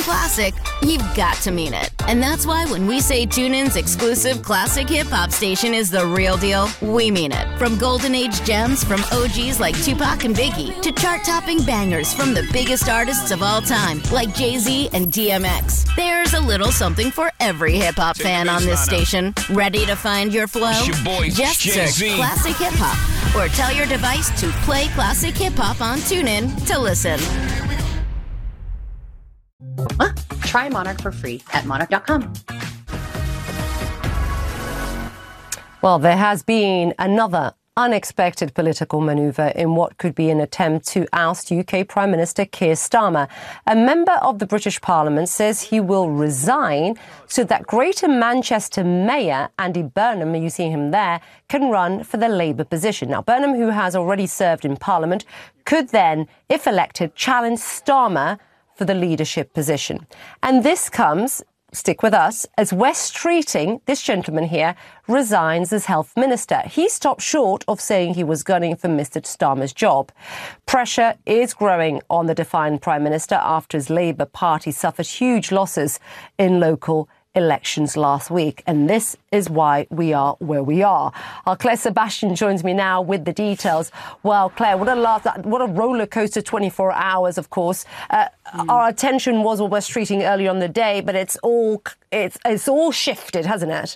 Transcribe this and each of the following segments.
classic, you've got to mean it. And that's why when we say TuneIn's exclusive classic hip-hop station is the real deal, we mean it. From golden age gems from OGs like Tupac and Biggie to chart-topping bangers from the biggest artists of all time like Jay-Z and DMX. There's a little something for every hip-hop fan on this station. Ready to find your flow? It's your boy, Just Jay-Z. search Classic Hip Hop or tell your device to play Classic Hip Hop on TuneIn to listen. Try Monarch for free at monarch.com. Well, there has been another unexpected political manoeuvre in what could be an attempt to oust UK Prime Minister Keir Starmer. A member of the British Parliament says he will resign so that Greater Manchester Mayor Andy Burnham, you see him there, can run for the Labour position. Now, Burnham, who has already served in Parliament, could then, if elected, challenge Starmer for the leadership position. And this comes, stick with us, as Wes Streeting, this gentleman here, resigns as Health Minister. He stopped short of saying he was gunning for Mr. Starmer's job. Pressure is growing on the defined Prime Minister after his Labour Party suffered huge losses in local elections last week, and this is why we are where we are. Our Claire Sebastian joins me now with the details. Well, Claire, what a roller coaster 24 hours, of course. Our attention was what we're treating earlier on the day, but it's all shifted, hasn't it?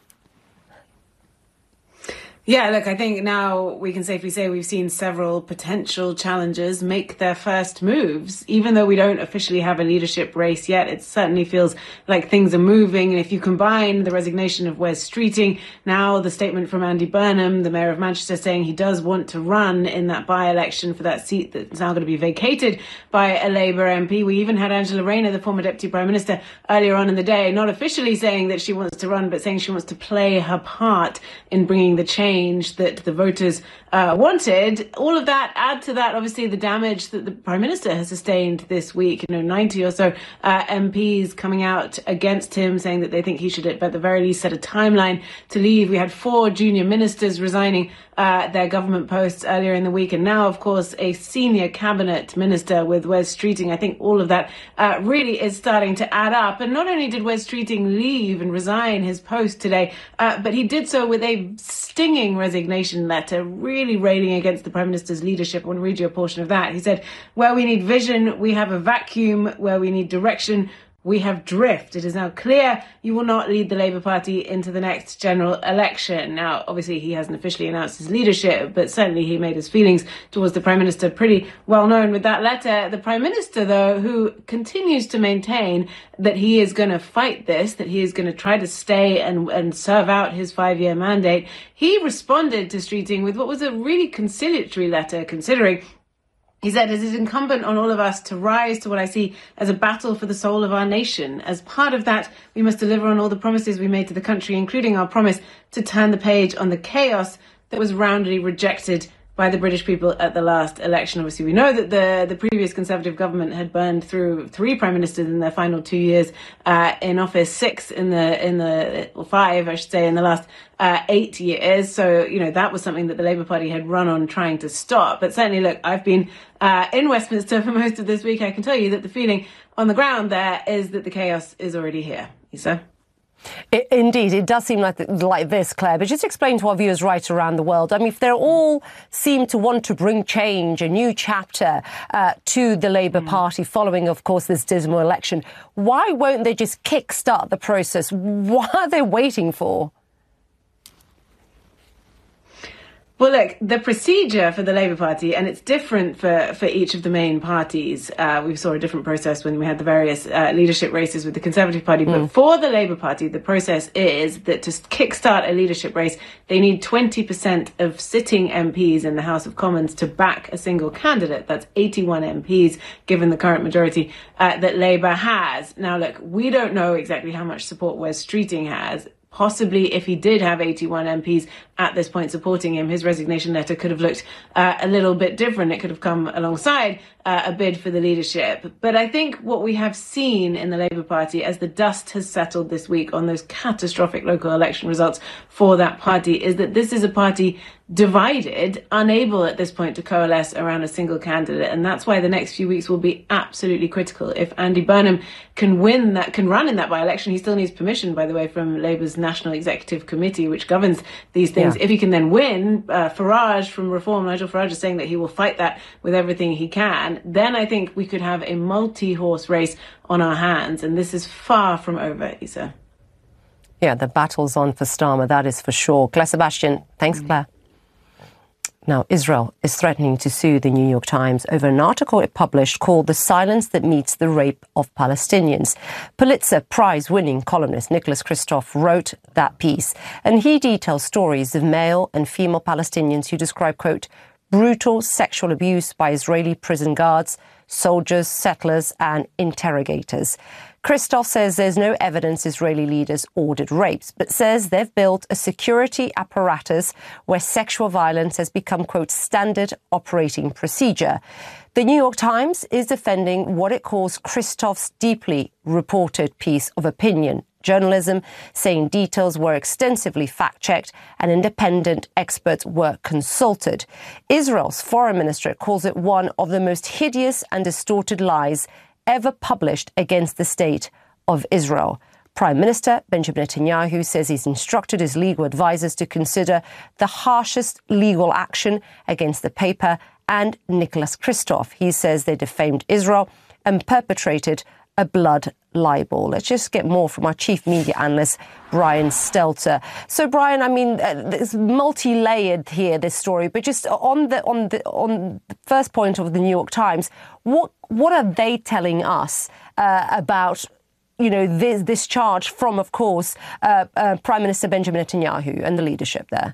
Yeah, look, I think now we can safely say we've seen several potential challengers make their first moves. Even though we don't officially have a leadership race yet, it certainly feels like things are moving. And if you combine the resignation of Wes Streeting, now the statement from Andy Burnham, the Mayor of Manchester, saying he does want to run in that by-election for that seat that's now going to be vacated by a Labour MP. We even had Angela Rayner, the former Deputy Prime Minister, earlier on in the day, not officially saying that she wants to run, but saying she wants to play her part in bringing the change that the voters wanted. All of that, add to that, obviously, the damage that the Prime Minister has sustained this week. 90 or so MPs coming out against him, saying that they think he should, at the very least, set a timeline to leave. We had 4 junior ministers resigning their government posts earlier in the week, and now, of course, a senior cabinet minister with Wes Streeting. I think all of that really is starting to add up. And not only did Wes Streeting leave and resign his post today, but he did so with a stinging resignation letter, really railing against the Prime Minister's leadership. I want to read you a portion of that. He said, "Where we need vision, we have a vacuum. Where we need direction, we have drift. It is now clear you will not lead the Labour Party into the next general election." Now, obviously, he hasn't officially announced his leadership, but certainly he made his feelings towards the Prime Minister pretty well known with that letter. The Prime Minister, though, who continues to maintain that he is going to fight this, that he is going to try to stay and serve out his 5-year mandate, he responded to Streeting with what was a really conciliatory letter, considering he said, "It is incumbent on all of us to rise to what I see as a battle for the soul of our nation. As part of that, we must deliver on all the promises we made to the country, including our promise to turn the page on the chaos that was roundly rejected by the British people at the last election." Obviously, we know that the previous Conservative government had burned through 3 prime ministers in their final 2 years in office, 5, I should say, in the last 8 years. So, that was something that the Labour Party had run on trying to stop. But certainly, look, I've been in Westminster for most of this week. I can tell you that the feeling on the ground there is that the chaos is already here. Isa? Indeed, it does seem like this, Claire. But just explain to our viewers right around the world. I mean, if they all seem to want to bring change, a new chapter to the Labour Party following, of course, this dismal election, why won't they just kickstart the process? What are they waiting for? Well, look, the procedure for the Labour Party, and it's different for each of the main parties. We saw a different process when we had the various leadership races with the Conservative Party. But for the Labour Party, the process is that to kickstart a leadership race, they need 20% of sitting MPs in the House of Commons to back a single candidate. That's 81 MPs, given the current majority that Labour has. Now, look, we don't know exactly how much support Wes Streeting has. Possibly, if he did have 81 MPs at this point supporting him, his resignation letter could have looked a little bit different. It could have come alongside a bid for the leadership. But I think what we have seen in the Labour Party as the dust has settled this week on those catastrophic local election results for that party is that this is a party divided, unable at this point to coalesce around a single candidate. And that's why the next few weeks will be absolutely critical. If Andy Burnham can run in that by-election, he still needs permission, by the way, from Labour's National Executive Committee, which governs these things. Yeah. If he can then win, Farage from Reform, Nigel Farage is saying that he will fight that with everything he can, then I think we could have a multi-horse race on our hands. And this is far from over, Isa. Yeah, the battle's on for Starmer, that is for sure. Claire Sebastian, thanks, Claire. Now, Israel is threatening to sue the New York Times over an article it published called "The Silence That Meets the Rape of Palestinians." Pulitzer Prize-winning columnist Nicholas Kristof wrote that piece, and he details stories of male and female Palestinians who describe, quote, brutal sexual abuse by Israeli prison guards, soldiers, settlers and interrogators. Kristof says there's no evidence Israeli leaders ordered rapes, but says they've built a security apparatus where sexual violence has become, quote, standard operating procedure. The New York Times is defending what it calls Kristof's deeply reported piece of opinion journalism, saying details were extensively fact-checked and independent experts were consulted. Israel's foreign minister calls it one of the most hideous and distorted lies ever published against the state of Israel. Prime Minister Benjamin Netanyahu says he's instructed his legal advisors to consider the harshest legal action against the paper and Nicholas Kristof. He says they defamed Israel and perpetrated a blood libel. Let's just get more from our chief media analyst, Brian Stelter. So, Brian, I mean, it's multi-layered here, this story, but just on the first point of the New York Times, what are they telling us about, you know, this charge from, of course, Prime Minister Benjamin Netanyahu and the leadership there?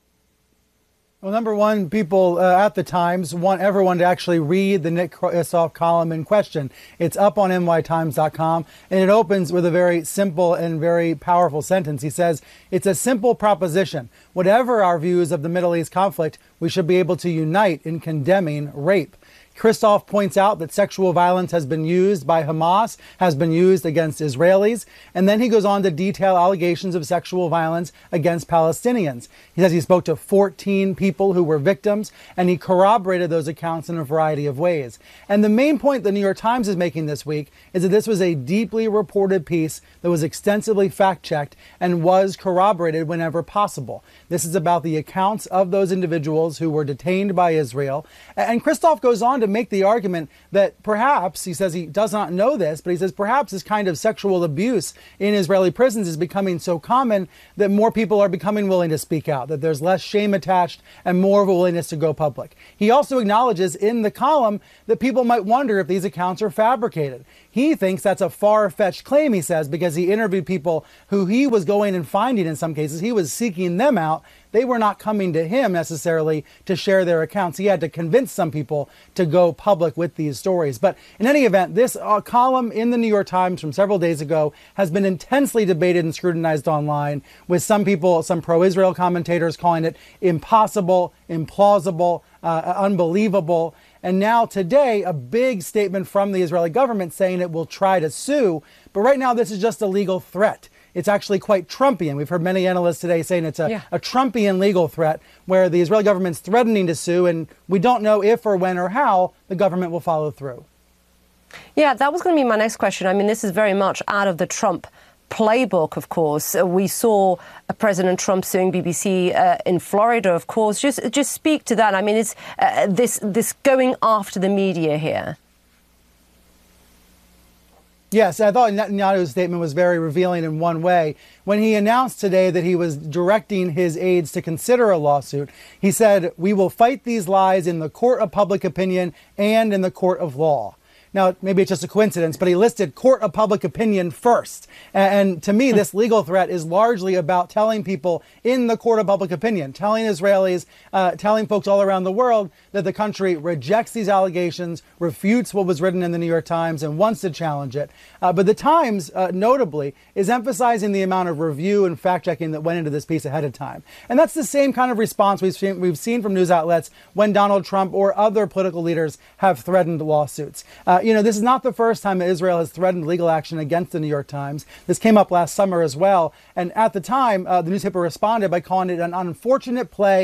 Well, number one, people at the Times want everyone to actually read the Nick Kristof column in question. It's up on nytimes.com, and it opens with a very simple and very powerful sentence. He says, it's a simple proposition. Whatever our views of the Middle East conflict, we should be able to unite in condemning rape. Kristof points out that sexual violence has been used by Hamas, has been used against Israelis, and then he goes on to detail allegations of sexual violence against Palestinians. He says he spoke to 14 people who were victims, and he corroborated those accounts in a variety of ways. And the main point the New York Times is making this week is that this was a deeply reported piece that was extensively fact-checked and was corroborated whenever possible. This is about the accounts of those individuals who were detained by Israel. And Kristof goes on to make the argument that perhaps, he says he does not know this, but he says perhaps this kind of sexual abuse in Israeli prisons is becoming so common that more people are becoming willing to speak out, that there's less shame attached and more of a willingness to go public. He also acknowledges in the column that people might wonder if these accounts are fabricated. He thinks that's a far-fetched claim, he says, because he interviewed people who he was going and finding in some cases. He was seeking them out. They were not coming to him necessarily to share their accounts. He had to convince some people to go public with these stories. But in any event, this column in the New York Times from several days ago has been intensely debated and scrutinized online, with some people, some pro-Israel commentators calling it impossible, implausible, unbelievable. And now today, a big statement from the Israeli government saying it will try to sue. But right now, this is just a legal threat. It's actually quite Trumpian. We've heard many analysts today saying it's a Trumpian legal threat where the Israeli government's threatening to sue, and we don't know if or when or how the government will follow through. Yeah, that was going to be my next question. I mean, this is very much out of the Trump playbook, of course. We saw President Trump suing BBC in Florida, of course. Just speak to that. I mean, it's this going after the media here. Yes, I thought Netanyahu's statement was very revealing in one way. When he announced today that he was directing his aides to consider a lawsuit, he said, "We will fight these lies in the court of public opinion and in the court of law." Now, maybe it's just a coincidence, but he listed court of public opinion first. And to me, this legal threat is largely about telling people in the court of public opinion, telling Israelis, telling folks all around the world that the country rejects these allegations, refutes what was written in the New York Times, and wants to challenge it. But the Times, notably, is emphasizing the amount of review and fact-checking that went into this piece ahead of time. And that's the same kind of response we've seen from news outlets when Donald Trump or other political leaders have threatened lawsuits. This is not the first time that Israel has threatened legal action against the New York Times. This came up last summer as well. And at the time, the newspaper responded by calling it an unfortunate play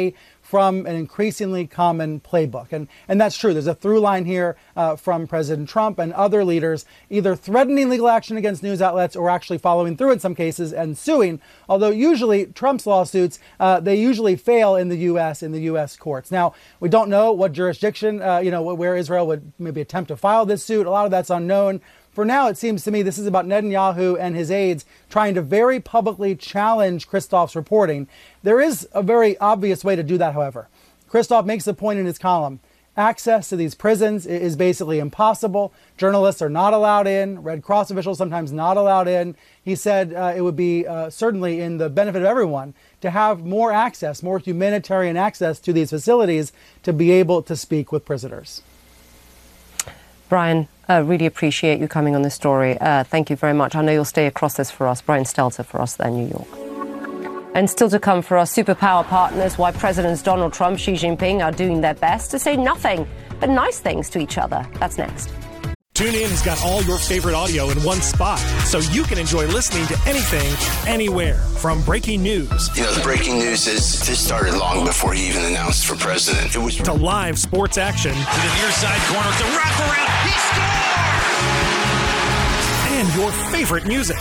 from an increasingly common playbook. And that's true. There's a through line here from President Trump and other leaders either threatening legal action against news outlets or actually following through in some cases and suing, although usually Trump's lawsuits, they usually fail in the U.S. courts. Now, we don't know what jurisdiction, where Israel would maybe attempt to file this suit. A lot of that's unknown. For now, it seems to me this is about Netanyahu and his aides trying to very publicly challenge Christoph's reporting. There is a very obvious way to do that, however. Christoph makes the point in his column. Access to these prisons is basically impossible. Journalists are not allowed in. Red Cross officials sometimes not allowed in. He said it would be certainly in the benefit of everyone to have more access, more humanitarian access to these facilities to be able to speak with prisoners. Brian, really appreciate you coming on this story. Thank you very much. I know you'll stay across this for us. Brian Stelter for us there in New York. And still to come for our superpower partners, why Presidents Donald Trump, Xi Jinping are doing their best to say nothing but nice things to each other. That's next. TuneIn has got all your favorite audio in one spot, so you can enjoy listening to anything, anywhere. From breaking news. The breaking news is this started long before he even announced for president. It was to live sports action. To the near side corner, it's a wraparound. He scores! And your favorite music.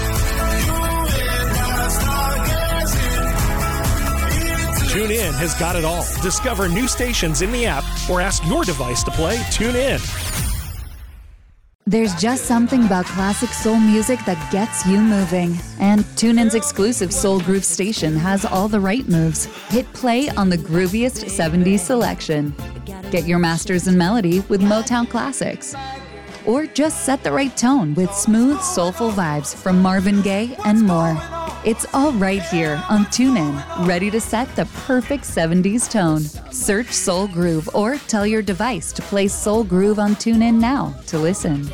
TuneIn has got it all. Discover new stations in the app or ask your device to play TuneIn. There's just something about classic soul music that gets you moving. And TuneIn's exclusive Soul Groove station has all the right moves. Hit play on the grooviest 70s selection. Get your masters in melody with Motown classics. Or just set the right tone with smooth, soulful vibes from Marvin Gaye and more. It's all right here on TuneIn, ready to set the perfect 70s tone. Search Soul Groove or tell your device to play Soul Groove on TuneIn now to listen.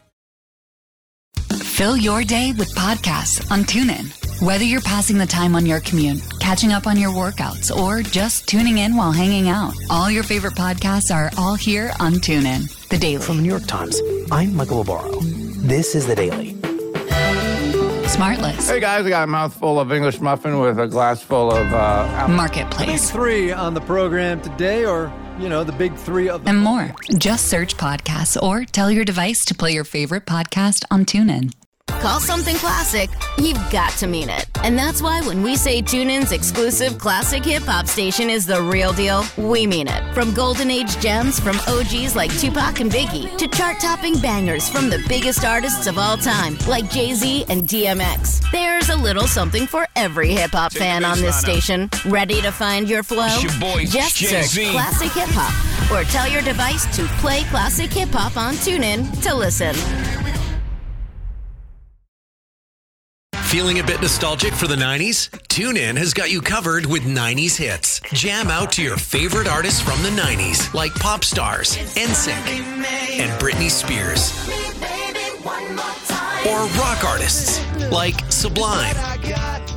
Fill your day with podcasts on TuneIn. Whether you're passing the time on your commute, catching up on your workouts, or just tuning in while hanging out, all your favorite podcasts are all here on TuneIn. The Daily. From the New York Times, I'm Michael Lobaro. This is The Daily. Smartless. Hey guys, I got a mouthful of English muffin with a glass full of Marketplace. The big three on the program today, or, the big three of them. And more. Just search podcasts or tell your device to play your favorite podcast on TuneIn. Call something classic, you've got to mean it. And that's why when we say TuneIn's exclusive classic hip-hop station is the real deal, we mean it. From golden age gems from OGs like Tupac and Biggie to chart-topping bangers from the biggest artists of all time like Jay-Z and DMX. There's a little something for every hip-hop fan on this station. Ready to find your flow? It's your boy, Just Jay-Z. search classic hip-hop or tell your device to play classic hip-hop on TuneIn to listen. Feeling a bit nostalgic for the 90s? TuneIn has got you covered with 90s hits. Jam out to your favorite artists from the 90s, like pop stars, NSYNC, and Britney Spears. Or rock artists, like Sublime,